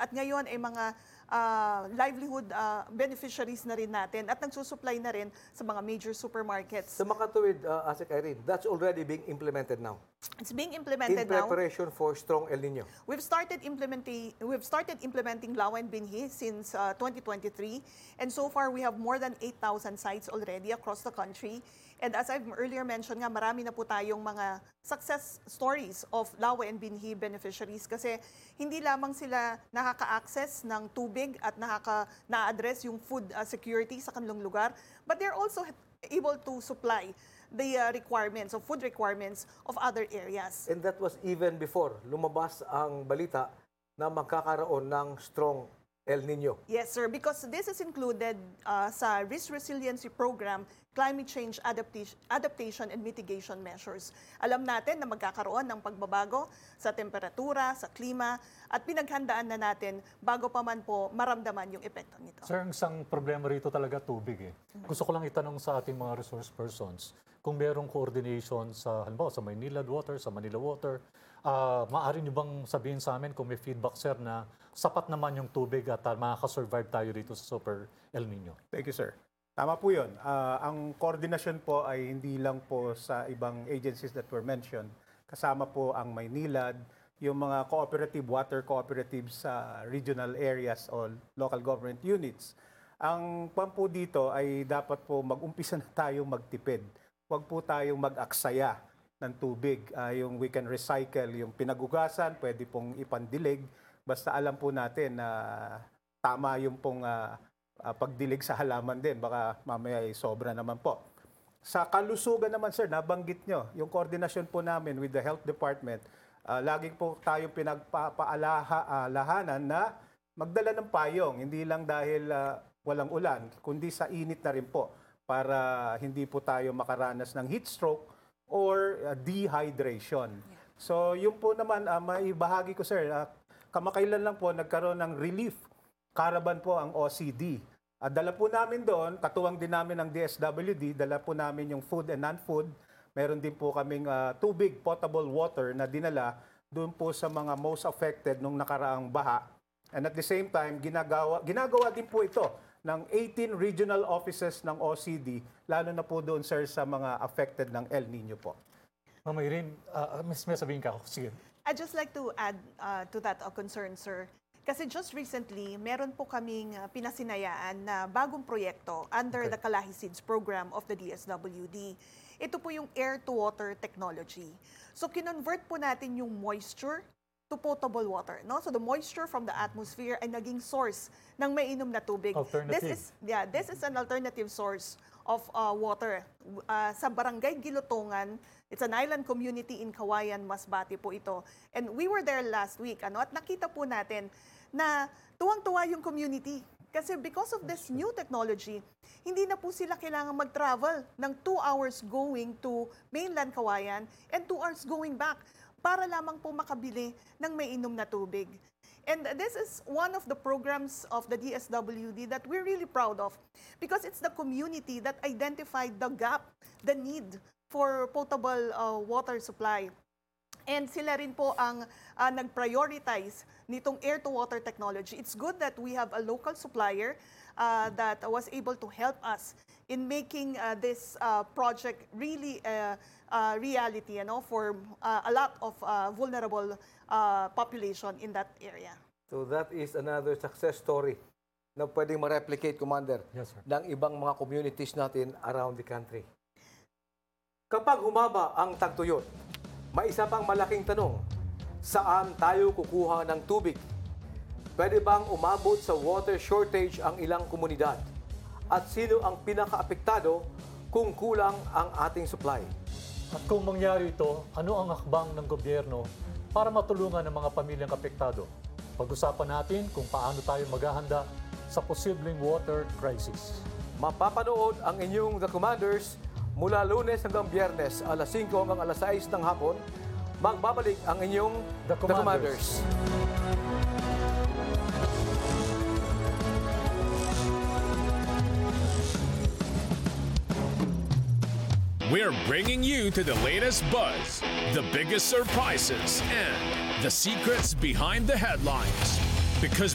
at ngayon ay mga livelihood beneficiaries na rin natin at nagsusupply na rin sa mga major supermarkets. Sa makatuwid, Asik Irene, that's already being implemented now. It's being implemented in preparation for strong El Nino. We've started implementing Lawa and Binhi since 2023, and so far we have more than 8,000 sites already across the country. And as I've earlier mentioned nga, marami na po tayong mga success stories of Lawa and Binhi beneficiaries kasi hindi lamang sila nakaka-access ng tubig at na-address yung food security sa kanilang lugar, but they're also able to supply the requirements of food requirements of other areas. And that was even before lumabas ang balita na magkakaroon ng strong El Nino. Yes, sir, because this is included sa Risk Resiliency Program, Climate Change Adaptation and Mitigation Measures. Alam natin na magkakaroon ng pagbabago sa temperatura, sa klima, at pinaghandaan na natin bago pa man po maramdaman yung epekto nito. Sir, ang isang problema rito talaga tubig eh. Gusto ko lang itanong sa ating mga resource persons kung merong coordination sa, halimbawa, sa Maynilad Water, sa Manila Water. Maaari niyo bang sabihin sa amin kung may feedback, sir, na sapat naman yung tubig at makakasurvive tayo dito sa Super El Nino? Thank you, sir. Tama po yun. Ang coordination po ay hindi lang po sa ibang agencies that were mentioned. Kasama po ang Maynilad, yung mga cooperative water cooperatives sa regional areas o local government units. Ang pan po dito ay dapat po mag-umpisa na tayong magtipid. Huwag po tayong mag-aksaya ng tubig. Yung we can recycle, yung pinagugasan, pwede pong ipandilig. Basta alam po natin na tama yung pong pagdilig sa halaman din. Baka mamaya ay sobra naman po. Sa kalusugan naman, sir, nabanggit nyo, yung koordinasyon po namin with the health department, lagi po tayong pinagpapaalahanan na magdala ng payong. Hindi lang dahil walang ulan, kundi sa init na rin po para hindi po tayo makaranas ng heat stroke or dehydration. So, yun po naman, maibahagi ko, sir, kamakailan lang po nagkaroon ng relief caravan po ang OCD. Dala po namin doon, katuwang din namin ang DSWD, dala po namin yung food and non-food. Meron din po kaming tubig, potable water na dinala doon po sa mga most affected nung nakaraang baha. And at the same time, ginagawa din po ito ng 18 regional offices ng OCD, lalo na po doon, sir, sa mga affected ng El Nino po. Ma'am Irene, may sabihin ka. Sige. I'd just like to add to that concern, sir. Kasi just recently, meron po kaming pinasinayaan na bagong proyekto under the Kalahi Seeds program of the DSWD. Ito po yung air-to-water technology. So, kinonvert po natin yung moisture to potable water. No? So, the moisture from the atmosphere ay naging source ng mainom na tubig. Alternative. This is an alternative source of water. Sa Barangay Gilutungan, it's an island community in Kawayan, Masbate po ito. And we were there last week, at nakita po natin na tuwang-tuwa yung community. Kasi because of this new technology, hindi na po sila kailangan mag-travel ng 2 hours going to mainland Kawayan and 2 hours going back para lamang po makabili ng mainom na tubig. And this is one of the programs of the DSWD that we're really proud of because it's the community that identified the gap, the need for potable water supply. And sila rin po ang nag-prioritize nitong air-to-water technology. It's good that we have a local supplier that was able to help us in making this project really reality, for a lot of vulnerable population in that area. So that is another success story na pwedeng ma-replicate, Commander, Yes, sir. ng ibang mga communities natin around the country. Kapag humaba ang tagtuyot, may isa pang malaking tanong, saan tayo kukuha ng tubig? Pwede bang umabot sa water shortage ang ilang komunidad? At sino ang pinaka-apektado kung kulang ang ating supply? At kung mangyari ito, ano ang hakbang ng gobyerno para matulungan ang mga pamilyang apektado? Pag-usapan natin kung paano tayo maghahanda sa posibleng water crisis. Mapapanood ang inyong The Commanders mula Lunes hanggang Biyernes, alas 5 hanggang alas 6 ng hapon. Magbabalik ang inyong The Commanders. We're bringing you to the latest buzz, the biggest surprises, and the secrets behind the headlines. Because